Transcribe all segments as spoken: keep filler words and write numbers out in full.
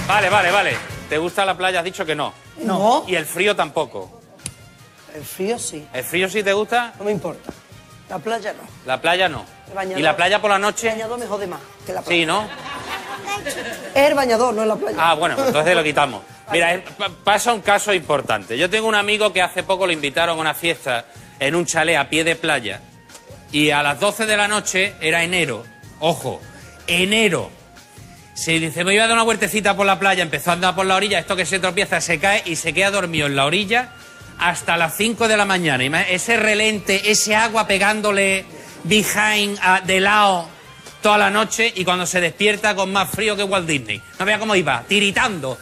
Vale, vale, vale. ¿Te gusta la playa? Has dicho que no. No. Y el frío tampoco. El frío sí. ¿El frío sí te gusta? No me importa. La playa no. La playa no. El bañador. ¿Y la playa por la noche? El bañador me jode más que la playa. Sí, ¿no? Es el bañador, no es la playa. Ah, bueno, entonces lo quitamos. Mira, es- pa- pasa un caso importante. Yo tengo un amigo que hace poco lo invitaron a una fiesta en un chalet a pie de playa y a las doce de la noche, era enero, ojo, enero. Se dice, me iba a dar una vueltecita por la playa, empezó a andar por la orilla, esto que se tropieza, se cae y se queda dormido en la orilla hasta las cinco de la mañana. Y ese relente, ese agua pegándole behind, a- de lado, toda la noche, y cuando se despierta con más frío que Walt Disney. No vea cómo iba, tiritando.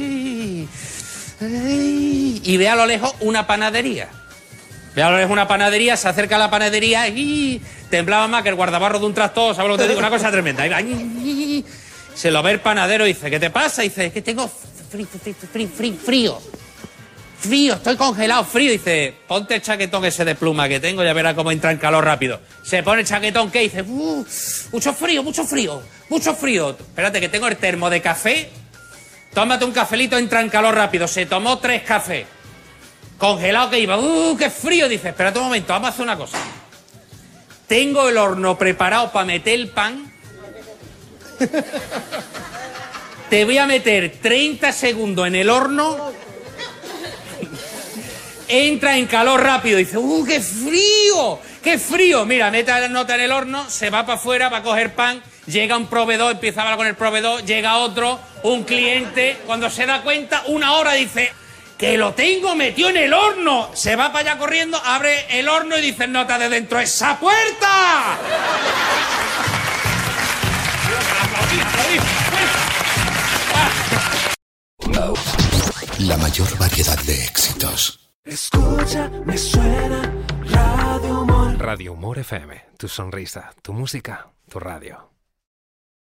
Y ve a lo lejos una panadería. Ve a lo lejos una panadería, se acerca a la panadería y temblaba más que el guardabarro de un tractor, ¿sabes lo que te digo? Una cosa tremenda. Ahí va, se lo ve el panadero y dice, ¿qué te pasa? Y dice, es que tengo frío, frío, frío, frío. Frío, estoy congelado, frío. Dice, ponte el chaquetón ese de pluma que tengo, ya verás cómo entra en calor rápido. Se pone el chaquetón, ¿qué? Dice, uh, mucho frío, mucho frío, mucho frío. Espérate, que tengo el termo de café. Tómate un cafelito, entra en calor rápido. Se tomó tres cafés. Congelado que iba, uh, qué frío. Dice, espérate un momento, vamos a hacer una cosa. Tengo el horno preparado para meter el pan. Te voy a meter treinta segundos en el horno. Entra en calor rápido. Dice, ¡uh, qué frío! ¡Qué frío! Mira, mete la nota en el horno, se va para afuera, va a coger pan. Llega un proveedor, empieza a hablar con el proveedor. Llega otro, un cliente. Cuando se da cuenta, una hora, dice, ¡que lo tengo metido en el horno! Se va para allá corriendo, abre el horno y dice, nota de dentro, ¡esa puerta! La mayor variedad de éxitos. Escucha, me suena Radio Humor. Radio Humor F M, tu sonrisa, tu música, tu radio.